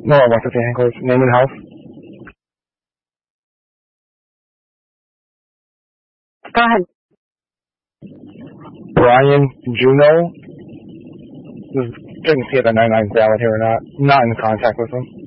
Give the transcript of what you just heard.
No, what's the Hancock's name and house? Go ahead. Brian Juno. Just checking to see if the 99's valid here or not. I'm not in contact with him.